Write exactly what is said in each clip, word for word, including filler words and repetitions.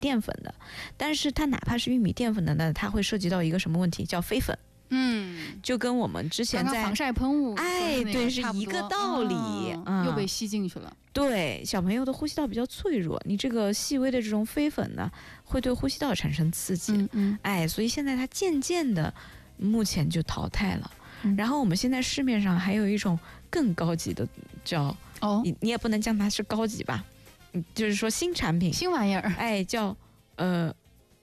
淀粉的，但是它哪怕是玉米淀粉的呢，它会涉及到一个什么问题，叫飞粉。 嗯， 就跟我们之前在刚刚防晒喷雾， 哎，对，是一个道理、 哦嗯、 又被吸进去了。 对，小朋友的呼吸道比较脆弱，你这个细微的这种飞粉呢，会对呼吸道产生刺激。 嗯嗯， 哎，所以现在它渐渐的，目前就淘汰了。嗯、然后我们现在市面上还有一种更高级的，叫哦， 你你也不能讲它是高级吧，嗯，就是说新产品， 新玩意儿， 哎，叫呃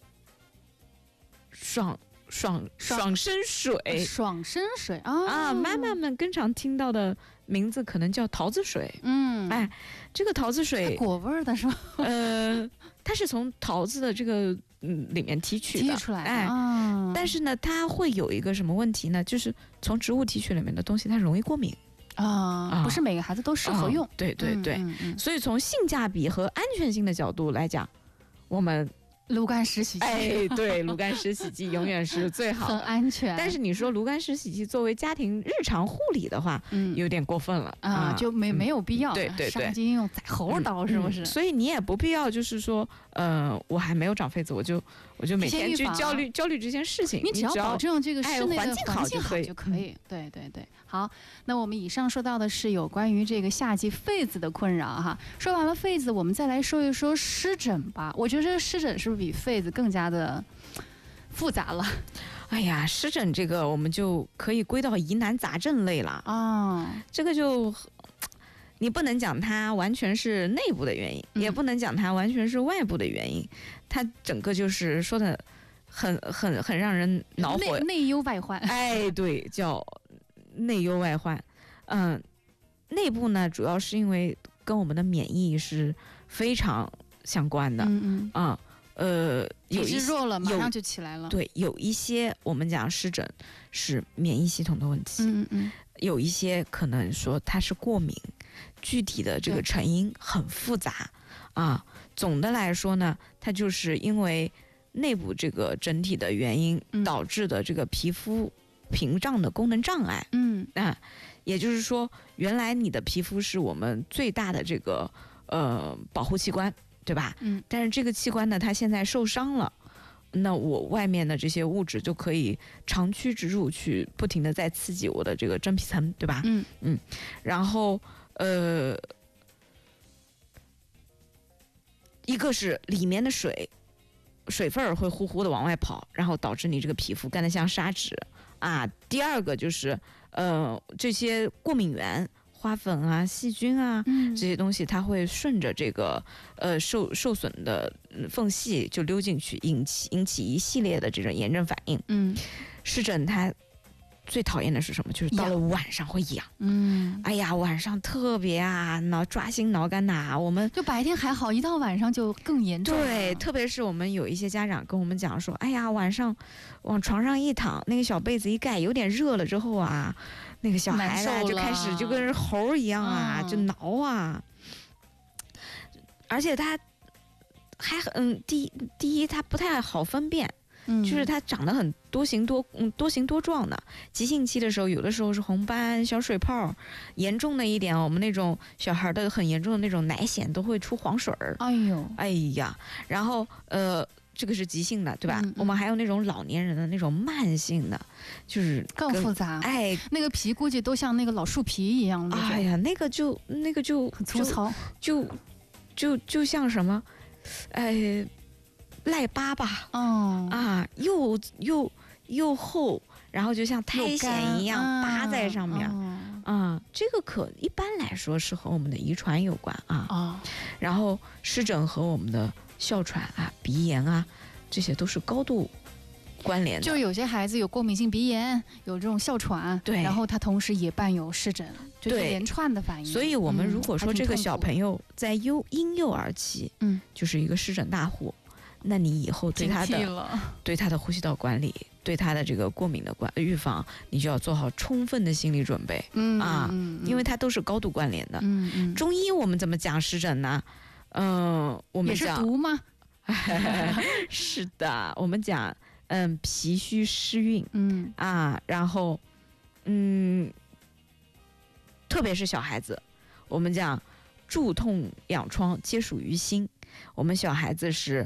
爽。爽爽身水， 爽身水啊、哦、 啊！妈妈们经常听到的名字可能叫桃子水。 嗯， 哎，这个桃子水果味儿的是吧？ 呃，它是从桃子的这个嗯里面提取的， 提出来的。 哎、 啊， 但是呢，它会有一个什么问题呢？就是从植物提取里面的东西，它容易过敏啊， 啊不是每个孩子都适合用。 啊、对对对、 嗯嗯嗯， 所以从性价比和安全性的角度来讲，我们。 炉甘石洗剂， 哎，对，炉甘石洗剂永远是最好的， 很安全。 但是你说炉甘石洗剂作为家庭日常护理的话，嗯，有点过分了啊，啊就没、嗯、没有必要。 对对对， 杀鸡用宰猴刀、嗯、是不是、 嗯？所以你也不必要，就是说，呃，我还没有长痱子，我就我就每天去焦虑焦虑这件事情。 你只要保证这个室内的环境好就可以， 就可以。对对对，好，那我们以上说到的是有关于这个夏季痱子的困扰哈。说完了痱子，我们再来说一说湿疹吧。我觉得这个湿疹是不是比痱子更加加的复杂了？ 哎呀，湿疹这个我们就可以归到疑难杂症类了啊、哦。这个就你不能讲它完全是内部的原因、嗯，也不能讲它完全是外部的原因，它整个就是说的很很很让人恼火， 内内忧外患。 哎，对，叫内忧外患。嗯，内部呢，主要是因为跟我们的免疫是非常相关的。嗯嗯啊。嗯呃，有体质弱了，马上就起来了。 对，有一些我们讲湿疹是免疫系统的问题， 嗯嗯， 有一些可能说它是过敏，具体的这个成因很复杂啊。总的来说呢，它就是因为内部这个整体的原因导致的这个皮肤屏障的功能障碍。 嗯啊，也就是说，原来你的皮肤是我们最大的这个呃保护器官。对吧？ 嗯， 但是这个器官呢，它现在受伤了，那我外面的这些物质就可以长驱直入，去不停的在刺激我的这个真皮层，对吧？ 嗯嗯，然后呃，一个是里面的水，水分会呼呼的往外跑，然后导致你这个皮肤干得像砂纸啊。第二个就是呃，这些过敏源。花粉啊、细菌啊、嗯、这些东西，它会顺着这个呃受受损的缝隙就溜进去，引起引起一系列的这种炎症反应。 嗯， 湿疹它最讨厌的是什么？就是到了晚上会痒。 嗯， 哎呀，晚上特别啊，挠抓心挠肝呐。我们就白天还好，一到晚上就更严重了。 对，特别是我们有一些家长跟我们讲说，哎呀，晚上往床上一躺，那个小被子一盖，有点热了之后啊。那个小孩子就开始就跟猴一样啊，就挠啊，而且他还很嗯，第一第一他不太好分辨，嗯，就是他长得很多形多嗯多形多状的。急性期的时候，有的时候是红斑、小水泡，严重的一点，我们那种小孩的很严重的那种奶癣都会出黄水儿。 哎呦， 哎呀，然后呃。这个是急性的，对吧？嗯嗯，我们还有那种老年人的那种慢性的，就是更复杂。 哎， 那个皮估计都像那个老树皮一样的。 哎呀，那个就那个就很粗糙， 就就就, 就像什么，哎，赖疤吧。 哦啊，又又又厚，然后就像苔藓一样扒在上面。啊, 啊，这个可一般来说是和我们的遗传有关啊。 哦， 然后湿疹和我们的哮喘啊、鼻炎啊，这些都是高度关联的。 就有些孩子有过敏性鼻炎，有这种哮喘， 对， 然后他同时也伴有湿疹，就是连串的反应。 所以我们如果说这个小朋友在幼婴幼儿期， 嗯， 就是一个湿疹大户，那你以后对他的对他的呼吸道管理，对他的这个过敏的管预防，你就要做好充分的心理准备。 嗯啊， 嗯因为它都是高度关联的。 嗯嗯， 中医我们怎么讲湿疹呢？嗯、呃，我们讲也是毒吗？ 是的，我们讲嗯脾虚湿运， 嗯啊，然后嗯，特别是小孩子，我们讲蛀痛痒疮皆属于心。我们小孩子是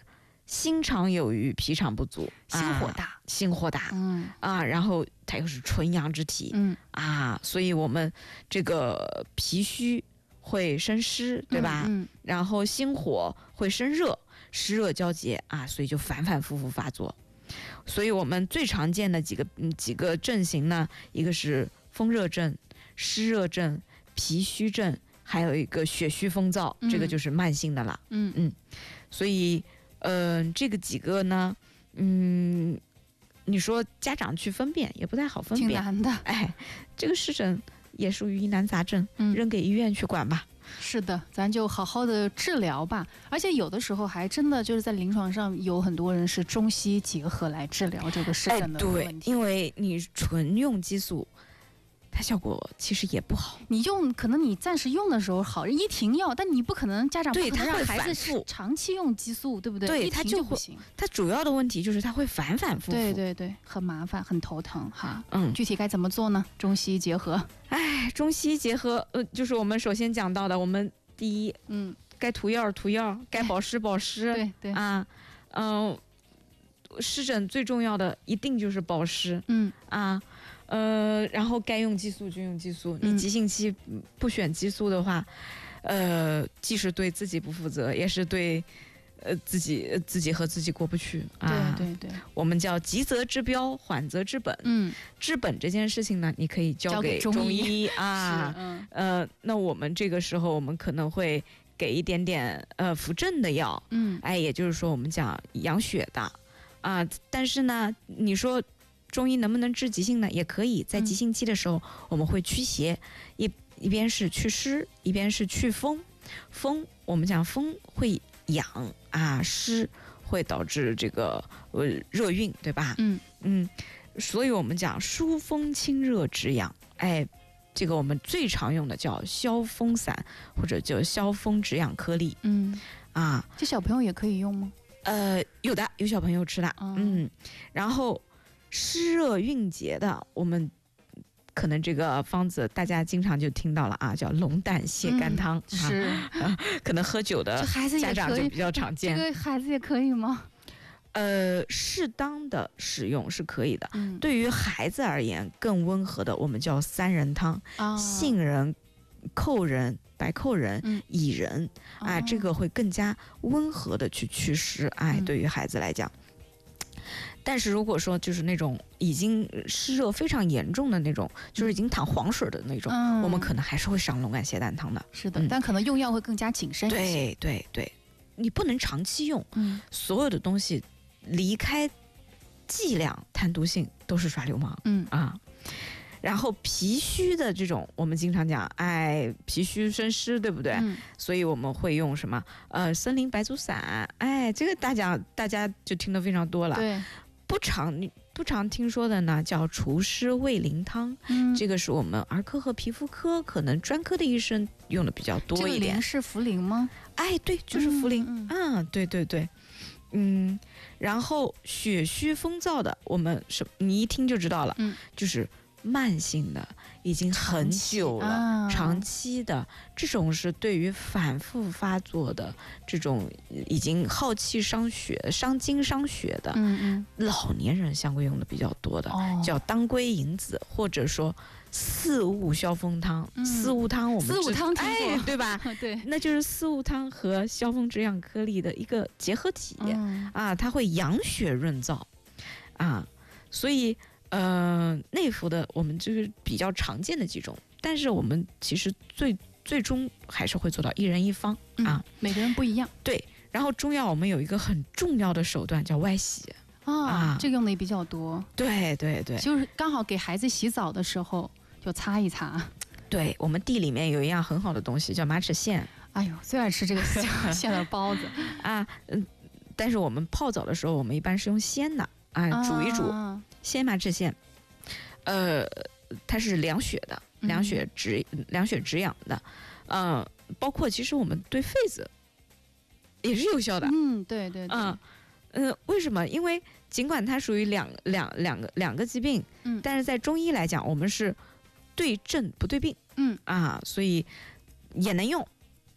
心肠有余，脾肠不足， 心火大， 啊、心火大， 嗯啊，然后它又是纯阳之体， 嗯啊，所以我们这个脾虚会生湿，对吧？ 嗯， 然后心火会生热，湿热交结啊，所以就反反复复发作。所以我们最常见的几个嗯几个症型呢，一个是风热症、湿热症、脾虚症，还有一个血虚风燥， 嗯这个就是慢性的了。 嗯嗯，所以嗯、呃，这个几个呢，嗯，你说家长去分辨也不太好分辨， 挺难的。 哎，这个湿疹也属于疑难杂症， 嗯扔给医院去管吧。 是的，咱就好好的治疗吧。而且有的时候还真的就是在临床上有很多人是中西医结合来治疗这个湿疹的问题。 哎、对，因为你纯用激素，它效果其实也不好。 你用可能你暂时用的时候好，一停药，但你不可能家长不对可能它会让孩子反复长期用激素，对不对？ 对一停它就会就不行。 它主要的问题就是它会反反复复。 对对对，很麻烦，很头疼哈。 嗯， 具体该怎么做呢？中西医结合。 哎，中西医结合，呃，就是我们首先讲到的，我们第一， 嗯， 该涂药涂药，该保湿保湿。 对对。 啊，嗯、呃，湿疹最重要的一定就是保湿。 嗯啊。呃，然后该用激素就用激素。你急性期不选激素的话，呃，既是对自己不负责，也是对，呃，自己自己和自己过不去啊。 对对对， 我们叫急则治标，缓则治本。 嗯， 治本这件事情呢，你可以交给中医啊。 嗯、 呃，那我们这个时候我们可能会给一点点呃扶正的药。 嗯， 哎，也就是说我们讲养血的啊。但是呢，你说中医能不能治急性呢？也可以，在急性期的时候，我们会驱邪，一一边是祛湿，一边是祛风。风，我们讲风会养啊，湿会导致这个呃热运，对吧？ 嗯嗯，所以我们讲疏风清热止痒。哎，这个我们最常用的叫消风散，或者叫消风止痒颗粒。 嗯， 啊， 这小朋友也可以用吗？ 呃，有的，有小朋友吃的。 哦、 嗯，然后。湿热运结的，我们可能这个方子大家经常就听到了啊，叫龙胆泻肝汤。 嗯、是、 啊，可能喝酒的家长就比较常见。 这个孩子也可以吗？ 呃，适当的使用是可以的。 嗯、 对于孩子而言，更温和的我们叫三仁汤， 哦、 杏仁、蔻仁、白蔻仁、 嗯、 薏仁啊、哦，这个会更加温和的去祛湿。哎， 嗯、 对于孩子来讲。但是如果说就是那种已经湿热非常严重的那种，就是已经淌黄水的那种， 嗯、 我们可能还是会上龙肝泻胆汤的。 是的、嗯，但可能用药会更加谨慎一些。 对对对，你不能长期用， 嗯， 所有的东西离开剂量、贪毒性都是耍流氓。 嗯啊。然后脾虚的这种，我们经常讲，哎，脾虚生湿，对不对？ 嗯、 所以我们会用什么？呃，森林白术散，哎，这个大家大家就听得非常多了。 对。 不常不常听说的呢，叫除湿胃灵汤、 嗯， 这个是我们儿科和皮肤科可能专科的医生用的比较多一点。 这个灵是茯苓吗？ 哎，对，就是茯苓。 嗯， 嗯啊，对对对，嗯，然后血虚风燥的，我们什你一听就知道了， 嗯， 就是慢性的，已经很久了， 长期,、啊、 长期的这种是对于反复发作的这种已经耗气伤血、伤筋伤血的， 嗯嗯， 老年人相对用的比较多的， 哦、 叫当归银子，或者说四物消风汤。 嗯、 四物汤我们四物汤听过、 哎、对吧？ 对， 那就是四物汤和消风止痒颗粒的一个结合体、 嗯、 啊，它会养血润燥啊，所以。呃，内服的我们就是比较常见的几种，但是我们其实最最终还是会做到一人一方、 嗯、 啊， 每个人不一样。 对，然后中药我们有一个很重要的手段叫外洗、 哦、啊，这个用的也比较多。 对对对， 就是刚好给孩子洗澡的时候就擦一擦。 对，我们地里面有一样很好的东西叫马齿苋。 哎呦，最爱吃这个馅的包子啊，嗯，但是我们泡澡的时候，我们一般是用鲜的啊，煮一煮。啊鲜马齿苋，呃，它是凉血的，凉血止、嗯、凉血止痒的，嗯、呃，包括其实我们对痱子也是有效的。 嗯，对对对。 嗯，呃，为什么？因为尽管它属于两两两个两个疾病， 嗯， 但是在中医来讲，我们是对症不对病， 嗯啊，所以也能用。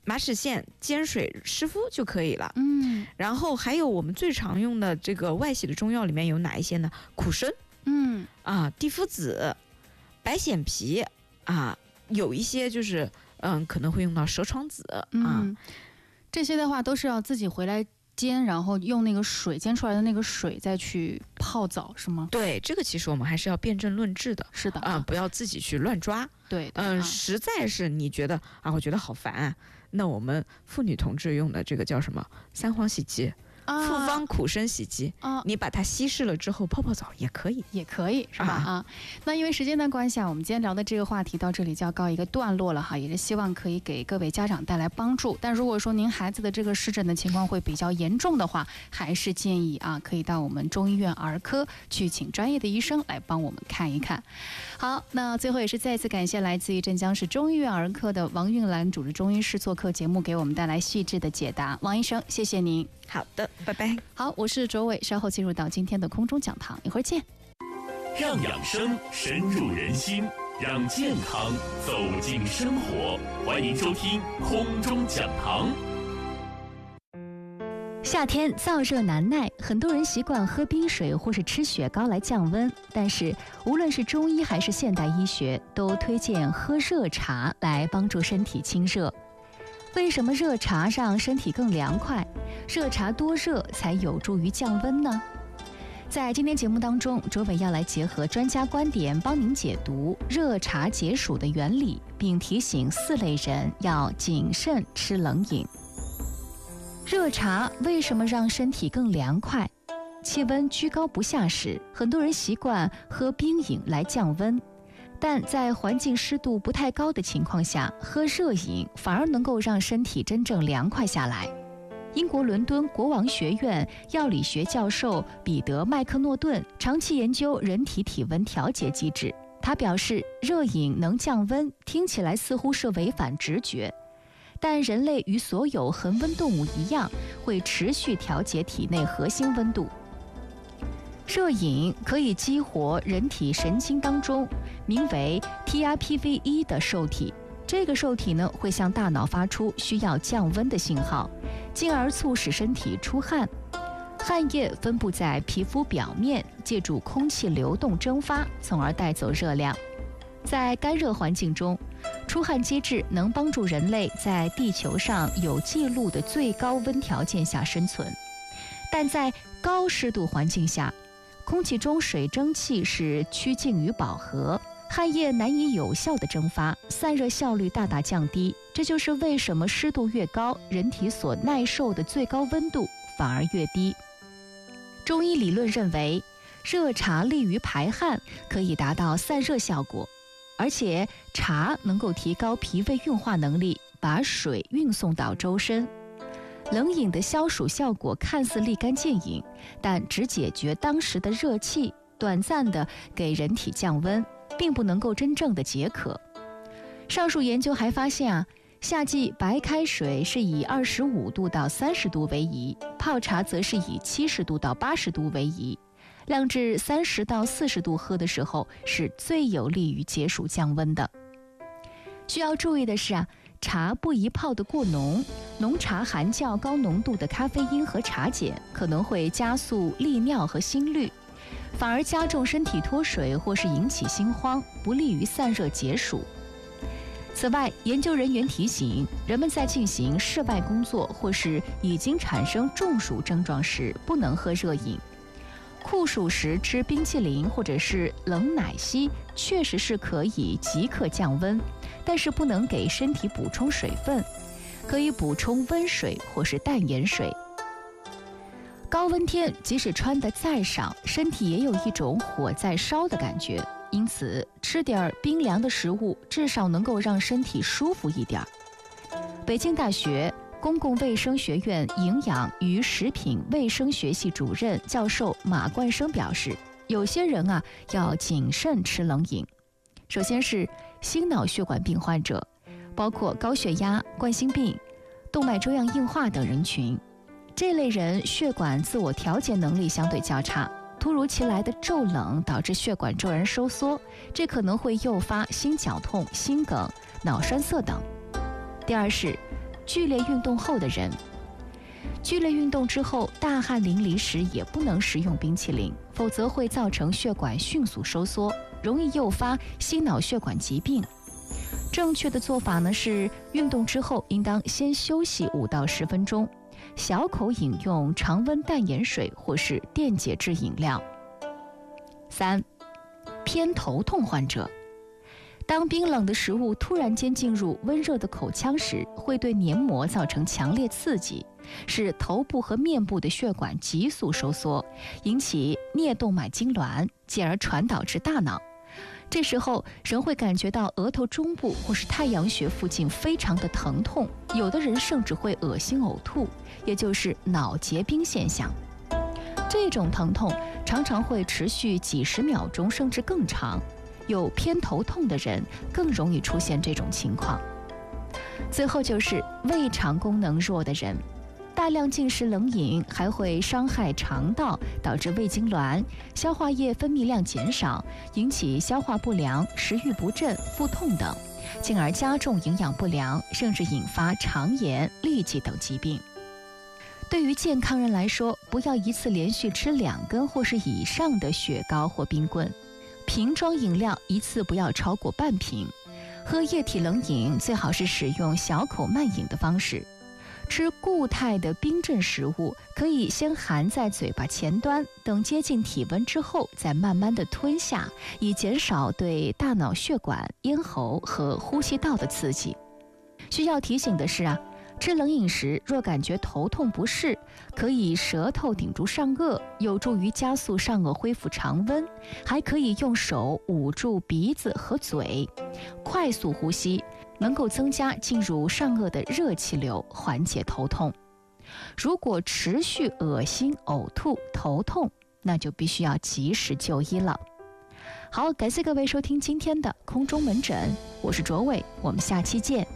马齿苋煎水湿敷就可以了。 嗯， 然后还有我们最常用的这个外洗的中药里面有哪一些呢？苦参， 嗯啊，地肤子、白藓皮啊，有一些就是嗯可能会用到蛇床子啊。 嗯，这些的话都是要自己回来煎，然后用那个水煎出来的那个水再去泡澡，是吗？ 对，这个其实我们还是要辨证论治的。 是的啊，不要自己去乱抓。 对， 嗯、 啊实在是你觉得啊，我觉得好烦啊，那我们妇女同志用的这个叫什么三黄洗剂、 啊复方苦参洗剂， 啊， 你把它稀释了之后泡泡澡也可以。 也可以是吧？ 啊啊，那因为时间的关系啊，我们今天聊的这个话题到这里就要告一个段落了哈，也是希望可以给各位家长带来帮助。但如果说您孩子的这个湿疹的情况会比较严重的话，还是建议啊，可以到我们中医院儿科去请专业的医生来帮我们看一看。好，那最后也是再次感谢来自于镇江市中医院儿科的王韵兰主治中医师做客节目，给我们带来细致的解答。王医生，谢谢您。 好的，拜拜。 好，我是卓伟，稍后进入到今天的空中讲堂，一会儿见。 让养生深入人心，让健康走进生活。欢迎收听空中讲堂。 夏天燥热难耐，很多人习惯喝冰水或是吃雪糕来降温。但是，无论是中医还是现代医学，都推荐喝热茶来帮助身体清热。为什么热茶让身体更凉快？热茶多热才有助于降温呢？在今天节目当中，卓伟要来结合专家观点，帮您解读热茶解暑的原理，并提醒四类人要谨慎吃冷饮。热茶为什么让身体更凉快？气温居高不下时，很多人习惯喝冰饮来降温，但在环境湿度不太高的情况下，喝热饮反而能够让身体真正凉快下来。英国伦敦国王学院药理学教授彼得·麦克诺顿长期研究人体体温调节机制，他表示，热饮能降温，听起来似乎是违反直觉，但人类与所有恒温动物一样，会持续调节体内核心温度。热饮可以激活人体神经当中名为 T R P V 一 的受体，这个受体呢会向大脑发出需要降温的信号，进而促使身体出汗。汗液分布在皮肤表面，借助空气流动蒸发，从而带走热量。在干热环境中，出汗机制能帮助人类在地球上有记录的最高温条件下生存，但在高湿度环境下，空气中水蒸气是趋近于饱和，汗液难以有效的蒸发，散热效率大大降低。这就是为什么湿度越高，人体所耐受的最高温度反而越低。中医理论认为，热茶利于排汗，可以达到散热效果，而且茶能够提高脾胃运化能力，把水运送到周身。冷饮的消暑效果看似立竿见影，但只解决当时的热气，短暂的给人体降温，并不能够真正的解渴。上述研究还发现啊，夏季白开水是以二十五度到三十度为宜，泡茶则是以七十度到八十度为宜。晾至三十到四十度喝的时候，是最有利于解暑降温的。需要注意的是啊，茶不宜泡得过浓，浓茶含较高浓度的咖啡因和茶碱，可能会加速利尿和心律，反而加重身体脱水或是引起心慌，不利于散热解暑。此外，研究人员提醒，人们在进行室外工作或是已经产生中暑症状时，不能喝热饮。酷暑时吃冰淇淋或者是冷奶昔，确实是可以即刻降温，但是不能给身体补充水分，可以补充温水或是淡盐水。高温天即使穿得再少，身体也有一种火在烧的感觉，因此吃点冰凉的食物，至少能够让身体舒服一点。北京大学公共卫生学院营养与食品卫生学系主任教授马冠生表示，有些人啊要谨慎吃冷饮。首先是心脑血管病患者，包括高血压、冠心病、动脉粥样硬化等人群。这类人血管自我调节能力相对较差，突如其来的骤冷导致血管骤然收缩，这可能会诱发心绞痛、心梗、脑栓塞等。第二是剧烈运动后的人。剧烈运动之后大汗淋漓时也不能食用冰淇淋，否则会造成血管迅速收缩，容易诱发心脑血管疾病。正确的做法呢是，运动之后应当先休息五到十分钟，小口饮用常温淡盐水或是电解质饮料。三、偏头痛患者，当冰冷的食物突然间进入温热的口腔时，会对黏膜造成强烈刺激，使头部和面部的血管急速收缩，引起颞动脉痉挛，进而传导至大脑。这时候人会感觉到额头中部或是太阳穴附近非常的疼痛，有的人甚至会恶心呕吐，也就是脑结冰现象。这种疼痛常常会持续几十秒钟甚至更长，有偏头痛的人更容易出现这种情况。最后就是胃肠功能弱的人，大量进食冷饮还会伤害肠道，导致胃痉挛，消化液分泌量减少，引起消化不良、食欲不振、腹痛等，进而加重营养不良，甚至引发肠炎、痢疾等疾病。对于健康人来说，不要一次连续吃两根或是以上的雪糕或冰棍。瓶装饮料一次不要超过半瓶。喝液体冷饮最好是使用小口慢饮的方式。吃固态的冰镇食物可以先含在嘴巴前端，等接近体温之后再慢慢的吞下，以减少对大脑血管、咽喉和呼吸道的刺激。需要提醒的是啊，吃冷饮时若感觉头痛不适，可以舌头顶住上颚，有助于加速上颚恢复常温，还可以用手捂住鼻子和嘴，快速呼吸，能够增加进入上颚的热气流，缓解头痛。如果持续恶心、呕吐、头痛，那就必须要及时就医了。好，感谢各位收听今天的空中门诊，我是卓伟，我们下期见。